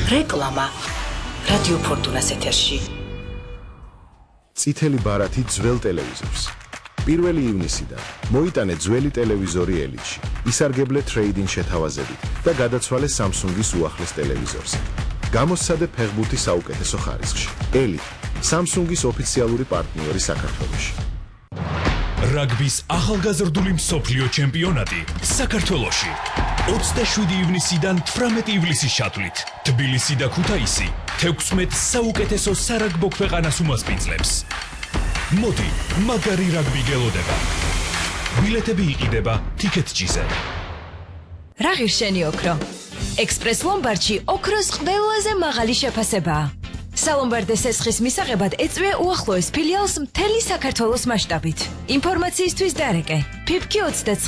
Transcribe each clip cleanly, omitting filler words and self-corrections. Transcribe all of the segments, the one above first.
რეკლამა რადიო ფორტუნას ეთერში. წითელი ბარათი ძველ ტელევიზორს. 1 ივნისიდან მოიტანე ძველი ტელევიზორი ელიტში. ისარგებლე ტრეიდინგ შეთავაზებით და გადაცვალე Samsung-ის უახლეს ტელევიზორზე. გამოსცადე ფეხბურთის საუკეთესო ხარისხში. ელი Samsung-ის ოფიციალური პარტნიორი საქართველოში. რაგბის ახალგაზრდული მსოფლიო ჩემპიონატი საქართველოში 27 ივნისიდან 18 ივლისის ჩათვლით თბილისი და ქუთაისი 16 საუკეთესო სარაგბო ქვეყანას უმასპინძლებს. მოდი, მაგარი რაგბი გელოდება. ბილეთები იყიდება TicketJet-ზე. რა ღირშენი ოქრო? ექსპრეს ლომბარდში ოქროს ყველაზე მაღალი შეფასებაა. სალომბარდეს ესხის მისაღებად ეწვია უახლოეს ფილიალს მთელი საქართველოს მასშტაბით. ინფორმაციისთვის დარეკე. ფიფკი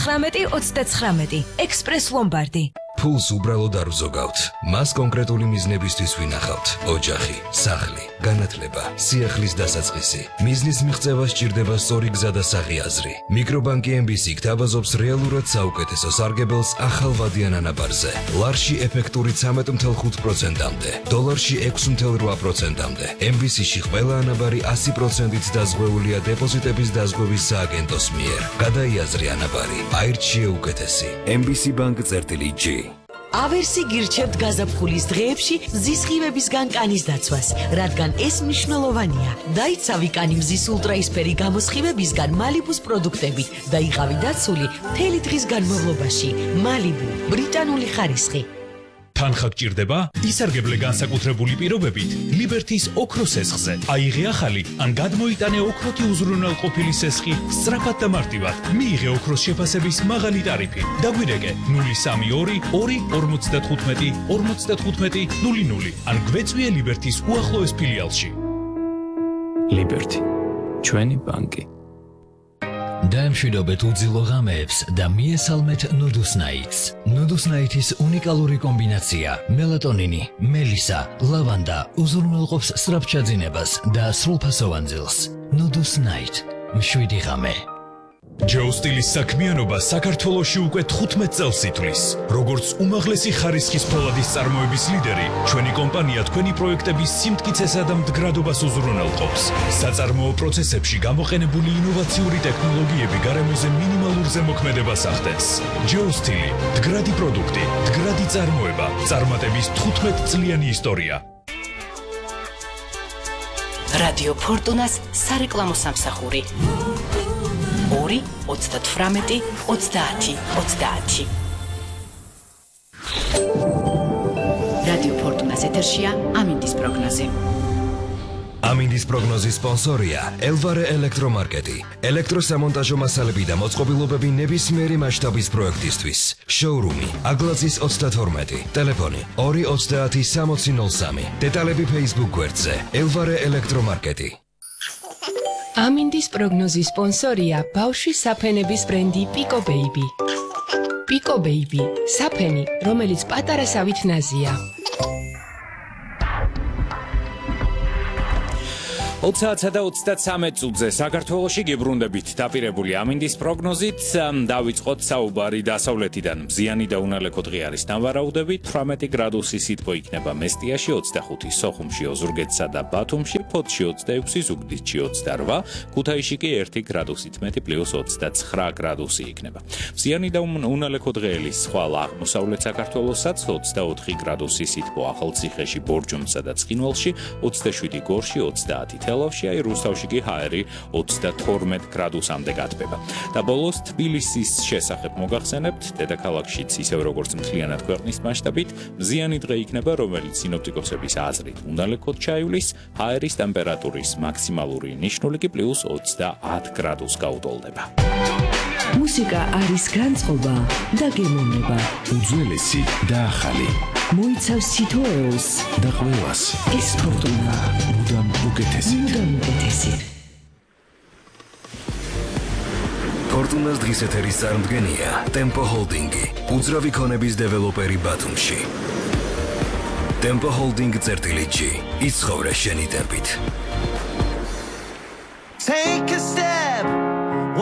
39 ექსპრეს ლომბარდი. ფულს უბრალოდ არ ვზოგავთ. მას კონკრეტული მიზნებისთვის ვინახავთ. ოჯახი, სახლი, განათლება, სიახლის დასაწყისი. მიზნის მიღწევა სჭირდება სწორი გზა და საღიაზრი. მიკრობანკი MBC გთავაზობს რეალურად საუკეთესო სარგებელს ახალვადიან ანაბარზე. ლარში ეფექტური 13.5%-მდე, დოლარში 6.8%-მდე. MBC-ში ყველა ანაბარი 100%-ით დაზღვეულია დეპოზიტების დაზღვევის სააგენტოს მიერ. გადაიაზრე ანაბარი, აირჩიე უკეთესი. MBC Bank-G. ავერსი გირჩევთ გაზაფხულის დღეებში მზის ღივებისგან კანის დაცვას, რადგან ეს მნიშვნელოვანია. დაიცავი კანი მზის ულტრაისფერი გამოსხივებისგან მალიბუს პროდუქტებით და იყავი დაცული მთელი დღის განმავლობაში. მალიბუ, ბრიტანული ხარისხი. თანხა გჭირდება? ისარგებლე განსაკუთრებული პირობებით ლიბერთის ოქროს სესხზე. აიღე ახალი ან გადმოიტანე ოქროთი უზრუნველყოფილი სესხი სწრაფად და მარტივად. მიიღე ოქროს შეფასების მაღალი ტარიფი. დაგვირეკე 032 2 55 00 ან გვეწვიე ლიბერთის უახლოეს ფილიალში. ლიბერთი, ჩვენი ბანკი. დაემშვიდობეთ უძილო ღამეებს და მიესალმეთ ნუდუსნაიტს. ნუდუსნაიტის უნიკალური კომბინაცია მელატონინი, მელისა, ლავანდა უზრუნველყოფს სწრაფჩაძინებას და სრულფასოვან ძილს. ნუდუსნაიტ, მშვიდი ღამე. ჯოუსტილის საქმიანობა საქართველოში უკვე 15 წელს ითვლის. როგორც უმაღლესი ხარისხის ფოლადის წარმოების ლიდერი, ჩვენი კომპანია თქვენი პროექტების სიმტკიცესა და მდგრადობას უზრუნველყოფს. საწარმოო პროცესებში გამოყენებული ინოვაციური ტექნოლოგიები გარემოზე მინიმალურ ზემოქმედებას ახდენს. ჯოუსტილი, მდგრადი პროდუქტი, მდგრადი წარმოება, წარმატების 15 წლიანი ისტორია. რადიო ფორტუნას სარეკლამო სამსახური 2 38 30 30. რადიო ფორტუნას ეთერშია ამინდის პროგნოზი. ამინდის პროგნოზის სპონსორია ელვარე ელექტრომარკეტი. ელექტროსამონტაჟო მასალები და მოწყობილობები ნებისმიერი მასშტაბის პროექტისთვის. შოურუმი აგლაძის 32, ტელეფონი 230 6003. დეტალები Facebook გვერდზე ელვარე ელექტრომარკეტი. ამინდის პროგნოზის სპონსორია ბავშვის საფენების ბრენდი Pico Baby. Pico Baby, საფენი, რომელიც პატარა სავით ნაზია. 20:23 წუთზე საქართველოში გიბრუნდებით დაპირებული ამინდის პროგნოზით. დავიწყოთ საუბარი დასავლეთიდან. მზიანი და უნალექო დღე არის თანვარაუდებით. 18 გრადუსი სითბო იქნება მესტიაში, 25 სოხუმში, ოზურგეთსა და ბათუმში, ფოთში 26, ზუგდიდში 28, ქუთაისში კი 1 გრადუსით მეტი +29 გრადუსი იქნება. მზიანი და უნალექო დღეების ხვალ აღმოსავლეთ საქართველოსაც 24 გრადუსი სითბო ახალციხეში, ბორჯომსა და ცხინვალში, 27 გორში, 30 თელავში, აი რუსთავში კი ჰაერი 32 გრადუსამდე გათბება. და ბოლოს თბილისის შესახებ მოგახსენებთ, დედაქალაქშიც ისევ როგორც მთლიანად ქვეყნის მასშტაბით მზიანი დღე იქნება, რომელიც სინოპტიკოსების აზრით უნალექოდ ჩაივლის, ჰაერის ტემპერატურის მაქსიმალური ნიშნული კი +30 გრადუსს გაუტოლდება. მუსიკა არის განწყობა და გემოვნება. უძველესი და ახალი. მოიცავს სიტუაციას და ყველას. ეს ფორტუნა მუდამ უკეთესი. ფორტუნას დღის ეთერის წარმდგენია Tempo Holding-ი, უძრავი ქონების დეველოპერი ბათუმში. Tempo Holding-G, იცხოვრე შენი ტემპით.